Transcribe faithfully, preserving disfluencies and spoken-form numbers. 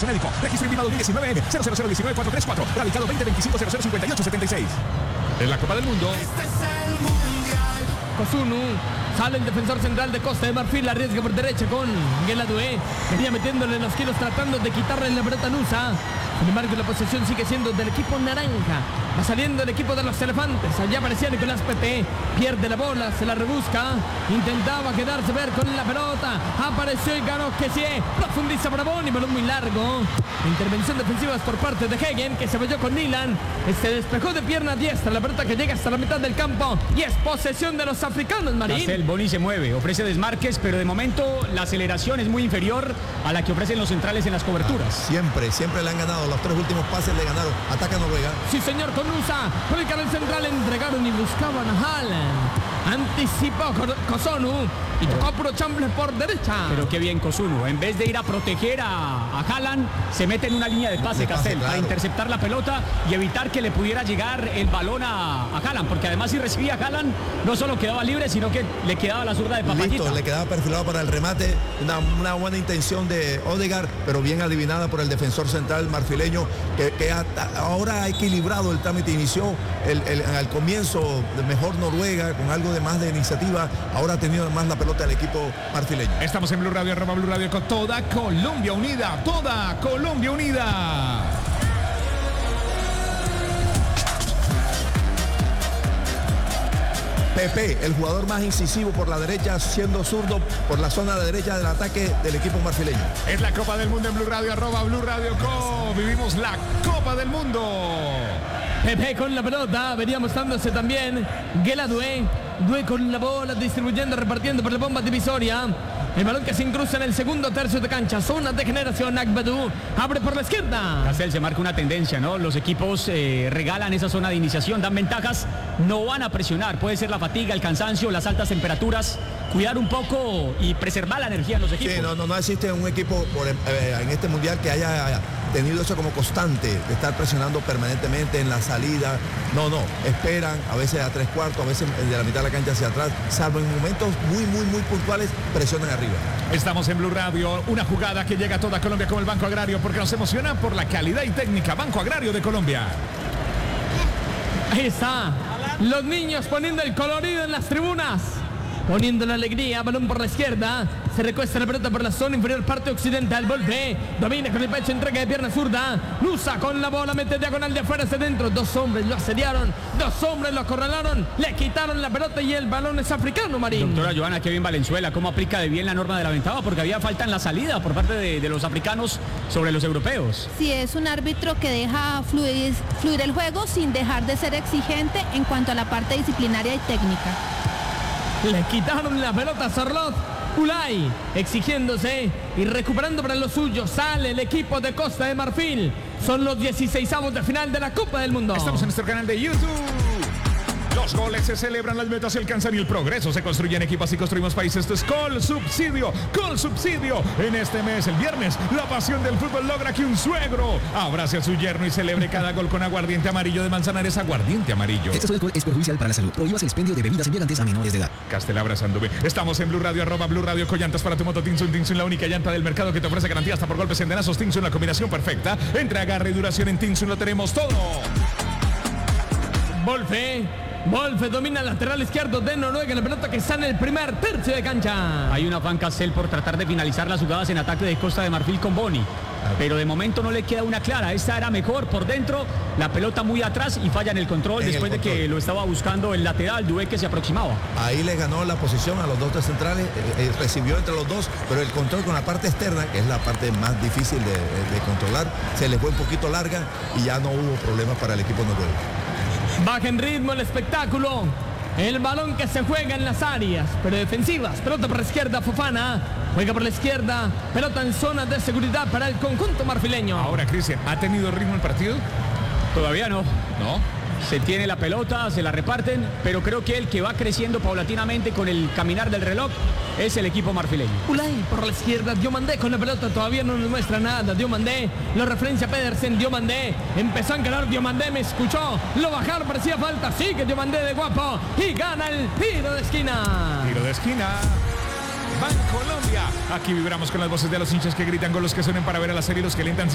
médico. Registro INVIMA dos mil diecinueve N cero cero cero uno nueve cuatro tres cuatro. Radicado veinte veinticinco cero cero cincuenta y ocho setenta y seis. En la Copa del Mundo. Este es el Mundial. Kosunu, sale el defensor central de Costa de Marfil, arriesga por derecha con Gueladue, venía metiéndole los kilos tratando de quitarle la pelota a Nusa. Sin embargo, la posesión sigue siendo del equipo naranja. Va saliendo el equipo de los elefantes. Allá aparecía Nicolás Pepe. Pierde la bola, se la rebusca. Intentaba quedarse ver con la pelota. Apareció y ganó que sí. Profundiza para Boni, balón muy largo. Intervención defensiva por parte de Hegen, que se vayó con Nilan. Se despejó de pierna diestra. La pelota que llega hasta la mitad del campo. Y es posesión de los africanos, Marín. Castel, Boni se mueve, ofrece desmarques, pero de momento la aceleración es muy inferior a la que ofrecen los centrales en las coberturas. Ah, siempre, siempre le han ganado. Los tres últimos pases le ganaron. Ataca Noruega. Sí, señor, con Nusa. Por el canal central entregaron y buscaban a Haaland. Anticipó Kosunu y tocó puro chamble por derecha. Pero qué bien Kosunu. En vez de ir a proteger a, a Haaland, se mete en una línea de pase, de pase Castel, claro. para interceptar la pelota y evitar que le pudiera llegar el balón a, a Haaland. Porque además si recibía a Haaland, no solo quedaba libre, sino que le quedaba la zurda de Papayita. Listo, le quedaba perfilado para el remate. Una, una buena intención de Odegaard, pero bien adivinada por el defensor central marfileño, que, que ha, ahora ha equilibrado el trámite. Inició el, el, al comienzo de mejor Noruega, con algo de más de iniciativa. Ahora ha tenido más la pelota el equipo marfileño. Estamos en Blue Radio, arroba Blue Radio, con toda Colombia unida. Toda Colombia unida. Pepe, el jugador más incisivo por la derecha, siendo zurdo por la zona de derecha del ataque del equipo marfileño. Es la Copa del Mundo en Blue Radio, arroba Blue Radio Co. Vivimos la Copa del Mundo. Pepe con la pelota, venía mostrándose también Gueladue. Due con la bola, distribuyendo, repartiendo por la bomba divisoria. El balón que se incrusta en el segundo tercio de cancha. Zona de generación. Agbadou abre por la izquierda. Castel, se marca una tendencia, ¿no? Los equipos eh, regalan esa zona de iniciación, dan ventajas, no van a presionar. Puede ser la fatiga, el cansancio, las altas temperaturas. Cuidar un poco y preservar la energía en los equipos. Sí, no, no, no existe un equipo por, eh, en este mundial que haya tenido eso como constante, de estar presionando permanentemente en la salida. No, no, esperan, a veces a tres cuartos, a veces de la mitad de la cancha hacia atrás, salvo en momentos muy, muy, muy puntuales, presionan arriba. Estamos en Blue Radio, una jugada que llega a toda Colombia con el Banco Agrario, porque nos emociona por la calidad y técnica. Banco Agrario de Colombia. Ahí está, los niños poniendo el colorido en las tribunas, poniendo la alegría. Balón por la izquierda, se recuesta la pelota por la zona inferior, parte occidental. Volpe, domina con el pecho, entrega de pierna zurda. Nusa con la bola, mete diagonal de afuera hacia adentro. Dos hombres lo asediaron, dos hombres lo acorralaron, le quitaron la pelota y el balón es africano, Marín. Doctora Joana, qué bien Valenzuela, cómo aplica de bien la norma de la ventaja, porque había falta en la salida por parte de, de los africanos sobre los europeos. Sí, es un árbitro que deja fluir, fluir el juego sin dejar de ser exigente en cuanto a la parte disciplinaria y técnica. Le quitaron la pelota a Sorlot. Ulay exigiéndose y recuperando para lo suyo. Sale el equipo de Costa de Marfil. Son los dieciseisavos de final de la Copa del Mundo. Estamos en nuestro canal de YouTube. Los goles se celebran, las metas se alcanzan y el progreso se construye en equipas y construimos países. Esto es Col Subsidio, Col Subsidio. En este mes, el viernes, la pasión del fútbol logra que un suegro abrace a su yerno y celebre cada gol con aguardiente amarillo de Manzanares, aguardiente amarillo. Este alcohol es perjudicial para la salud. Prohíbas el expendio de bebidas embriagantes a menores de edad. Castel abrazándome. Estamos en Blue Radio, arroba Blue Radio, con llantas para tu moto Tinsun. Tinsun, la única llanta del mercado que te ofrece garantía hasta por golpes y endenazos. Tinsun, la combinación perfecta. Entre agarre y duración en Tinsun lo tenemos todo. Volpe. Wolfe domina el lateral izquierdo de Noruega, la pelota que está en el primer tercio de cancha. Hay un afán Castel por tratar de finalizar las jugadas en ataque de Costa de Marfil con Boni, pero de momento no le queda una clara. Esta era mejor por dentro, la pelota muy atrás y falla en el control en después el control. De que lo estaba buscando el lateral, Due, que se aproximaba. Ahí le ganó la posición a los dos centrales, eh, eh, recibió entre los dos, pero el control con la parte externa, que es la parte más difícil de, de controlar, se le fue un poquito larga y ya no hubo problemas para el equipo noruego. Baja en ritmo el espectáculo. El balón que se juega en las áreas, pero defensivas. Pelota por la izquierda, Fofana. Juega por la izquierda. Pelota en zona de seguridad para el conjunto marfileño. Ahora, Cristian, ¿ha tenido ritmo el partido? Todavía no. ¿No? Se tiene la pelota, se la reparten, pero creo que el que va creciendo paulatinamente con el caminar del reloj es el equipo marfileño. Ulay por la izquierda, Diomandé con la pelota, todavía no nos muestra nada. Diomandé, lo referencia Pedersen, Diomandé, empezó a encarar Diomandé, me escuchó, lo bajaron, parecía falta, sigue Diomandé de guapo y gana el tiro de esquina. Tiro de esquina. Bancolombia. Aquí vibramos con las voces de los hinchas que gritan, con los que suenen para ver a la serie y los que alientan.